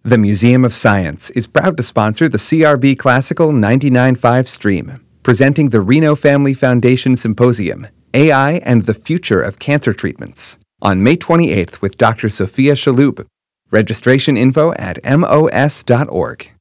The Museum of Science is proud to sponsor the CRB Classical 99.5 stream, presenting the Reno Family Foundation Symposium, AI and the Future of Cancer Treatments, on May 28th with Dr. Sophia Shaloub. Registration info at mos.org.